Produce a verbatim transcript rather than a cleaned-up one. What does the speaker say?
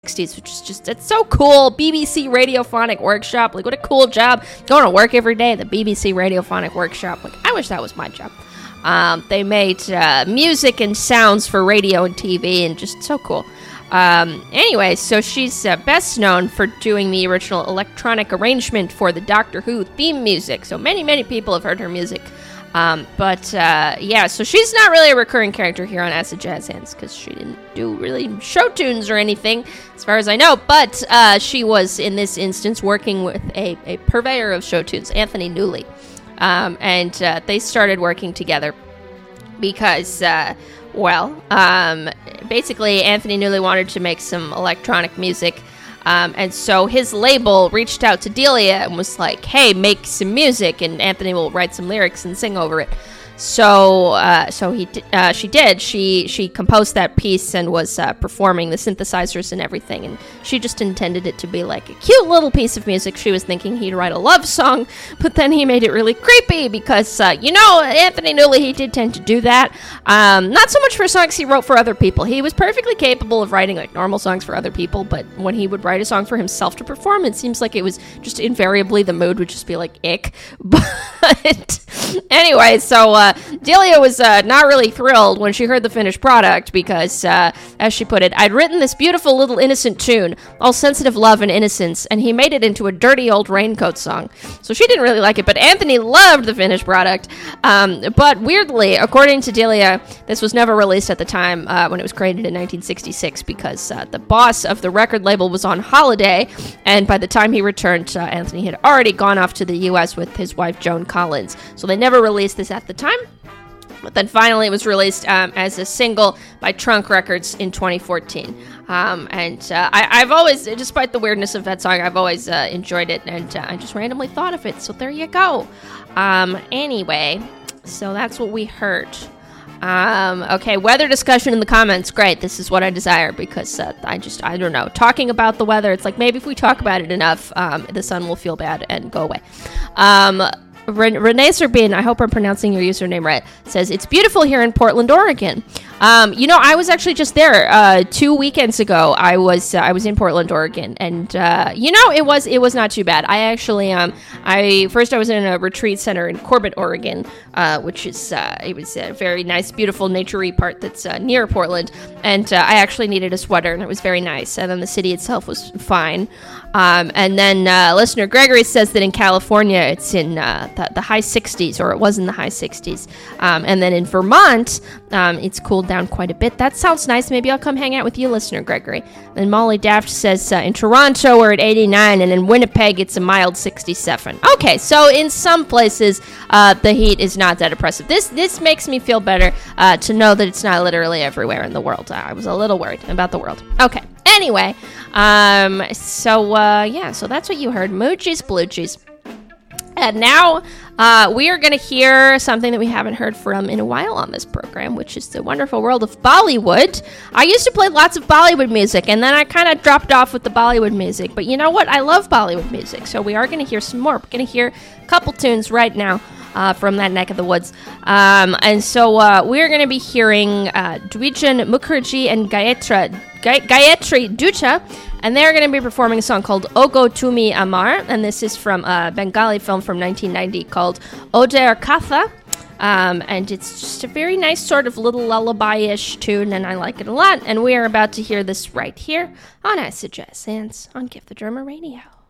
sixties, which is just, it's so cool. B B C Radiophonic Workshop, like what a cool job. Going to work every day at the B B C Radiophonic Workshop. Like, I wish that was my job. Um, they made uh, music and sounds for radio and T V, and just so cool. Um, anyway, so she's uh, best known for doing the original electronic arrangement for the Doctor Who theme music. So many, many people have heard her music. Um, but, uh, yeah, so she's not really a recurring character here on Acid Jazz Hands, because she didn't do really show tunes or anything, as far as I know, but, uh, she was, in this instance, working with a, a purveyor of show tunes, Anthony Newley, um, and, uh, they started working together because, uh, well, um, basically, Anthony Newley wanted to make some electronic music. Um, and so his label reached out to Delia and was like, hey, make some music, and Anthony will write some lyrics and sing over it. So uh, so he d- uh, she did. She she composed that piece and was uh, performing the synthesizers and everything. And she just intended it to be like a cute little piece of music. She was thinking he'd write a love song, but then he made it really creepy because, uh, you know, Anthony Newley, he did tend to do that. Um, not so much for songs he wrote for other people. He was perfectly capable of writing like normal songs for other people, but when he would write a song for himself to perform, it seems like it was just invariably the mood would just be like, ick. But anyway, so uh, Delia was uh, not really thrilled when she heard the finished product because, uh, as she put it, I'd written this beautiful little innocent tune, all sensitive love and innocence, and he made it into a dirty old raincoat song. So she didn't really like it, but Anthony loved the finished product. Um, but weirdly, according to Delia, this was never released at the time uh, when it was created in nineteen sixty-six because uh, the boss of the record label was on holiday, and by the time he returned, uh, Anthony had already gone off to the U S with his wife Joan Collins. So they never released this at the time. But then finally it was released um, as a single by Trunk Records in twenty fourteen. Um, and uh, I, I've always, despite the weirdness of that song, I've always uh, enjoyed it, and uh, I just randomly thought of it. So there you go. Um, anyway, so that's what we heard. Um, okay, weather discussion in the comments. Great, this is what I desire because uh, I just, I don't know. Talking about the weather, it's like maybe if we talk about it enough, um, the sun will feel bad and go away. Um... Ren- Renee Serbin, I hope I'm pronouncing your username right, says, it's beautiful here in Portland, Oregon. Um, you know, I was actually just there uh, two weekends ago. I was uh, I was in Portland, Oregon, and uh, you know, it was it was not too bad. I actually um I first I was in a retreat center in Corbett, Oregon, uh, which is uh, it was a very nice, beautiful, naturey part that's uh, near Portland, and uh, I actually needed a sweater, and it was very nice. And then the city itself was fine. Um, and then uh, listener Gregory says that in California it's in uh, the, the high sixties, or it was in the high sixties. Um, and then in Vermont, um, it's cooled down quite a bit. That sounds nice. Maybe I'll come hang out with you, listener Gregory. Then Molly Daft says uh, in Toronto we're at eighty-nine, and in Winnipeg it's a mild sixty-seven. Okay, so in some places uh, the heat is not that oppressive. This this makes me feel better uh, to know that it's not literally everywhere in the world. I was a little worried about the world. Okay. Anyway, um, so, uh, yeah, so that's what you heard. Moochies, Bluchies. And now, uh, we are going to hear something that we haven't heard from in a while on this program, which is the wonderful world of Bollywood. I used to play lots of Bollywood music, and then I kind of dropped off with the Bollywood music. But you know what? I love Bollywood music, so we are going to hear some more. We're going to hear a couple tunes right now. Uh, from that neck of the woods. Um, and so uh, we're going to be hearing uh, Dvijan Mukherjee and Gayatri, Gay- Gayatri Ducha, and they're going to be performing a song called Ogo Tumi Amar, and this is from a Bengali film from nineteen ninety called Oder Katha. Um, and it's just a very nice sort of little lullaby-ish tune, and I like it a lot. And we are about to hear this right here on Acid Jazz Hands on Give the Drummer Radio.